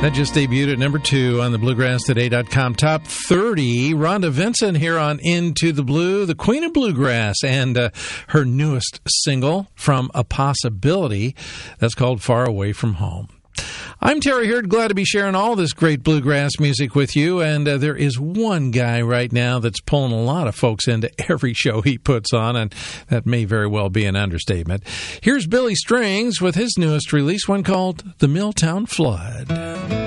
That just debuted at number 2 on the BluegrassToday.com Top 30. Rhonda Vincent here on Into the Blue, the Queen of Bluegrass, and her newest single, From a Possibility, that's called Far Away from Home. I'm Terry Hurd, glad to be sharing all this great bluegrass music with you, and there is one guy right now that's pulling a lot of folks into every show he puts on, and that may very well be an understatement. Here's Billy Strings with his newest release, one called The Milltown Flood.